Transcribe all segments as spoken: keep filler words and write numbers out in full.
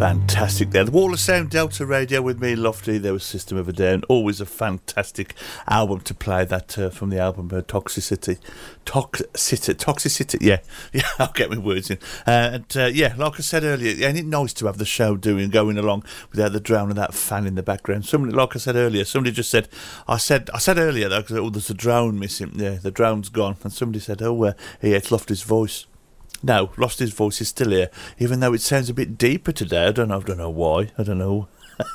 Fantastic there. The Wall of Sound, Delta Radio with me, Lofty. There was System of a Down. Always a fantastic album to play, that uh, from the album uh, Toxicity. Toxicity. Toxicity. Yeah. Yeah, I'll get my words in. Uh, and uh, yeah, like I said earlier, ain't it nice to have the show doing, going along without the drone of that fan in the background? Somebody, like I said earlier, somebody just said, I said I said earlier, though, oh, there's a drone missing. Yeah, the drone's gone. And somebody said, oh, uh, yeah, it's Lofty's voice. No, lost his voice is still here, even though it sounds a bit deeper today. I don't know. I don't know why. I don't know.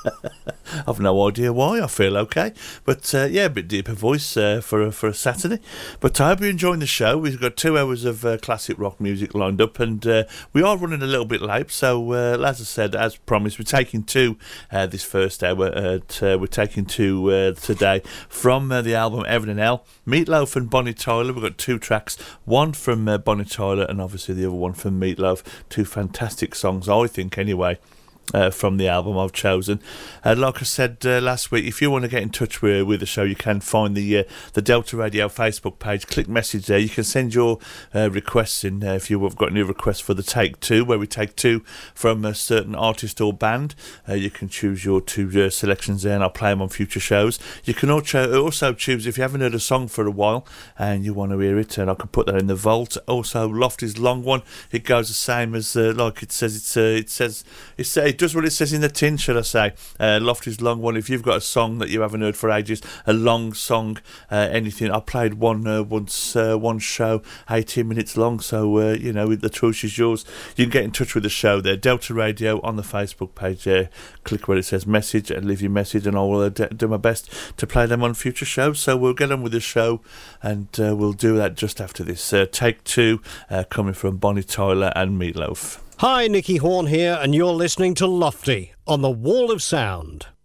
I've no idea why. I feel okay, but uh, yeah, a bit deeper voice uh, for a, for a Saturday. But I hope you're enjoying the show. We've got two hours of uh, classic rock music lined up, and uh, we are running a little bit late. So, uh, as I said, as promised, we're taking two uh, this first hour. Uh, t- uh, we're taking two uh, today from uh, the album Heaven and Hell. Meatloaf and Bonnie Tyler. We've got two tracks, one from uh, Bonnie Tyler, and obviously the other one from Meatloaf. Two fantastic songs, I think, anyway. Uh, from the album I've chosen. Uh, like I said uh, last week, if you want to get in touch with, with the show, you can find the uh, the Delta Radio Facebook page, click message there. You can send your uh, requests in uh, if you've got any requests for the Take Two, where we take two from a certain artist or band. Uh, you can choose your two uh, selections there, and I'll play them on future shows. You can also, also choose, if you haven't heard a song for a while and you want to hear it, and I can put that in the vault. Also, Lofty's long one, it goes the same as uh, like it says. It's uh, it says it's uh, it does what it says in the tin, should I say. uh, Lofty's long one. If you've got a song that you haven't heard for ages, a long song, uh, anything. I played one uh, once, uh, one show, eighteen minutes long, so uh, you know, the choice is yours. You can get in touch with the show there, Delta Radio, on the Facebook page there. Click where it says message and leave your message, and I will uh, do my best to play them on future shows. So we'll get on with the show, and uh, we'll do that just after this. uh, Take Two, uh, coming from Bonnie Tyler and Meatloaf. Hi, Nicky Horn here, and you're listening to Lofty on the Wall of Sound.